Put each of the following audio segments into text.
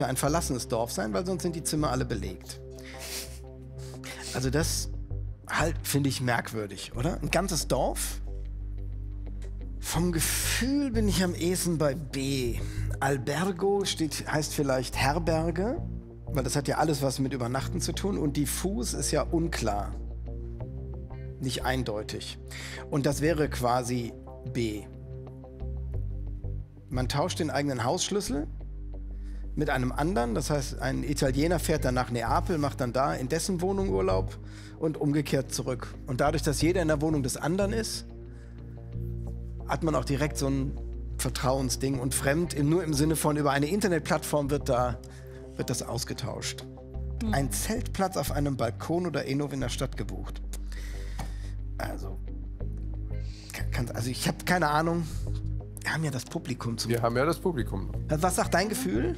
ein verlassenes Dorf sein, weil sonst sind die Zimmer alle belegt. Also das halt finde ich merkwürdig, oder? Ein ganzes Dorf? Vom Gefühl bin ich am ehesten bei B. Albergo heißt vielleicht Herberge, weil das hat ja alles was mit Übernachten zu tun. Und diffus ist ja unklar. Nicht eindeutig. Und das wäre quasi B. Man tauscht den eigenen Hausschlüssel mit einem anderen. Das heißt, ein Italiener fährt dann nach Neapel, macht dann da in dessen Wohnung Urlaub und umgekehrt zurück. Und dadurch, dass jeder in der Wohnung des anderen ist, hat man auch direkt so ein Vertrauensding. Und fremd, nur im Sinne von über eine Internetplattform wird das ausgetauscht. Ein Zeltplatz auf einem Balkon oder Innov in der Stadt gebucht. Also ich habe keine Ahnung. Wir haben ja das Publikum zum. Wir haben ja das Publikum. Was sagt dein Gefühl?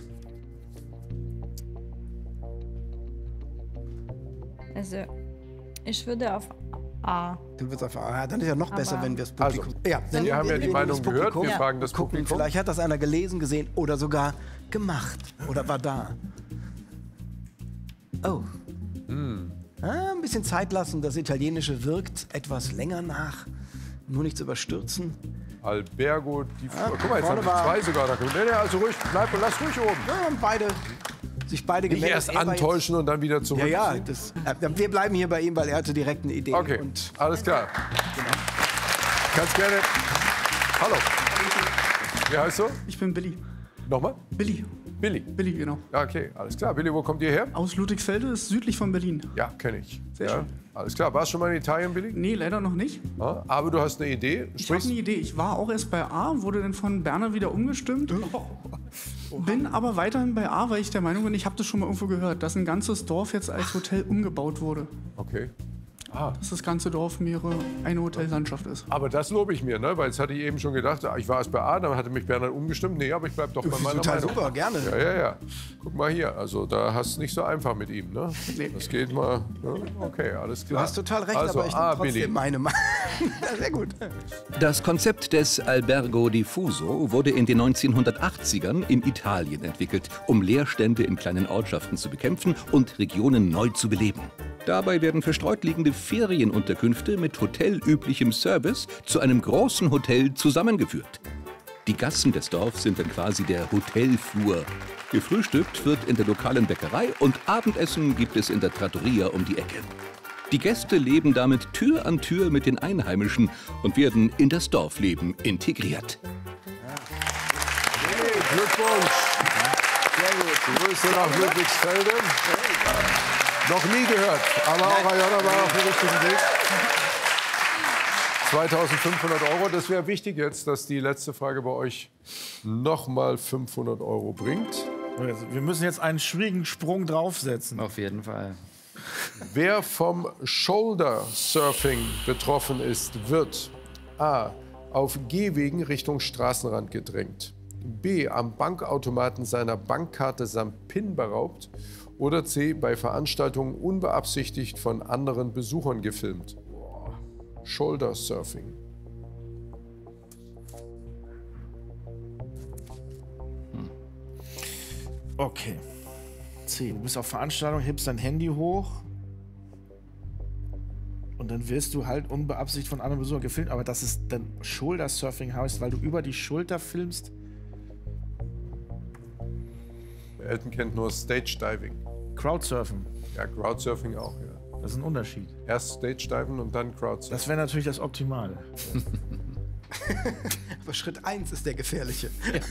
Also, ich würde auf A. Du würdest auf A. Dann ist ja noch besser, wenn wir das Publikum. Also, ja, wir haben ja die Meinung gehört. Wir fragen das Publikum. Vielleicht hat das einer gelesen, gesehen oder sogar gemacht oder war da. Oh. Ein bisschen Zeit lassen. Das Italienische wirkt etwas länger nach. Nur nicht zu überstürzen. Albergo, guck mal, jetzt haben wir zwei sogar da. Nee, also ruhig, bleib und lass ruhig oben. Ja, haben sich beide gemeldet. Nicht erst antäuschen und dann wieder zurück. Ja, wir bleiben hier bei ihm, weil er hatte direkt eine Idee. Okay, und alles klar. Genau. Ganz gerne. Hallo. Wie heißt du? Ich bin Billy. Nochmal? Billy. Billy? Billy, genau. Ja, okay, alles klar. Billy, wo kommt ihr her? Aus Ludwigsfelde, ist südlich von Berlin. Ja, kenne ich. Sehr schön. Alles klar. Warst du schon mal in Italien, Billy? Nee, leider noch nicht. Ja, aber du hast eine Idee. Ich habe eine Idee. Ich war auch erst bei A, wurde dann von Berner wieder umgestimmt. Bin aber weiterhin bei A, weil ich der Meinung bin, ich habe das schon mal irgendwo gehört, dass ein ganzes Dorf jetzt als Hotel umgebaut wurde. Okay. Dass das ganze Dorf eine Hotellandschaft ist. Aber das lobe ich mir, ne? Weil jetzt hatte ich eben schon gedacht, ich war erst bei A, dann hatte mich Bernhard umgestimmt. Nee, aber ich bleib doch bei meiner total Meinung. Super, gerne. Ja. Guck mal hier, also da hast du es nicht so einfach mit ihm, ne? Nee. Das geht mal, ne? Okay, alles klar. Du hast total recht, also, aber ich nehme trotzdem Billy. meine Meinung. Sehr gut. Das Konzept des Albergo Diffuso wurde in den 1980ern in Italien entwickelt, um Leerstände in kleinen Ortschaften zu bekämpfen und Regionen neu zu beleben. Dabei werden verstreut liegende Ferienunterkünfte mit hotelüblichem Service zu einem großen Hotel zusammengeführt. Die Gassen des Dorfs sind dann quasi der Hotelflur. Gefrühstückt wird in der lokalen Bäckerei und Abendessen gibt es in der Trattoria um die Ecke. Die Gäste leben damit Tür an Tür mit den Einheimischen und werden in das Dorfleben integriert. Hey, Glückwunsch. Sehr gut. Grüße nach Ludwigsfelde. Noch nie gehört, aber auch Ayana war auf dem richtigen Weg. 2.500 €, das wäre wichtig jetzt, dass die letzte Frage bei euch nochmal 500 € bringt. Wir müssen jetzt einen schwierigen Sprung draufsetzen. Auf jeden Fall. Wer vom Shoulder-Surfing betroffen ist, wird A. auf Gehwegen Richtung Straßenrand gedrängt, B. am Bankautomaten seiner Bankkarte samt PIN beraubt oder C. bei Veranstaltungen unbeabsichtigt von anderen Besuchern gefilmt. Shoulder Surfing. Okay. C. Du bist auf Veranstaltung, hebst dein Handy hoch und dann wirst du halt unbeabsichtigt von anderen Besuchern gefilmt. Aber dass es dann Shoulder Surfing heißt, weil du über die Schulter filmst. Elton kennt nur Stage Diving. Crowdsurfen. Ja, Crowdsurfing auch, ja. Das ist ein Unterschied. Erst Stage Diven und dann Crowdsurfen. Das wäre natürlich das Optimale. Aber Schritt 1 ist der gefährliche.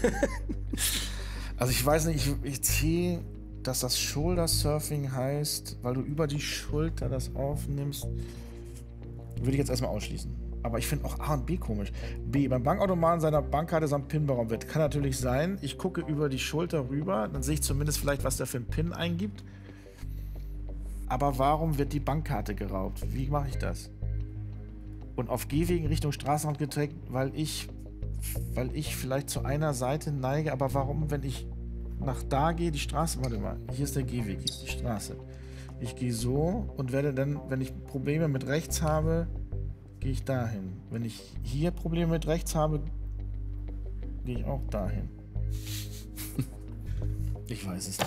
Also ich weiß nicht, ich ziehe, dass das Shoulder Surfing heißt, weil du über die Schulter das aufnimmst. Würde ich jetzt erstmal ausschließen. Aber ich finde auch A und B komisch. B, beim Bankautomaten seiner Bankkarte samt PIN beraubt wird. Kann natürlich sein, ich gucke über die Schulter rüber, dann sehe ich zumindest vielleicht, was der für einen PIN eingibt. Aber warum wird die Bankkarte geraubt? Wie mache ich das? Und auf Gehwegen Richtung Straßenrand gedrängt, weil ich vielleicht zu einer Seite neige. Aber warum, wenn ich nach da gehe, die Straße, warte mal, hier ist der Gehweg, hier ist die Straße. Ich gehe so und werde dann, wenn ich Probleme mit rechts habe, gehe ich dahin. Wenn ich hier Probleme mit rechts habe, gehe ich auch dahin. Ich weiß es nicht.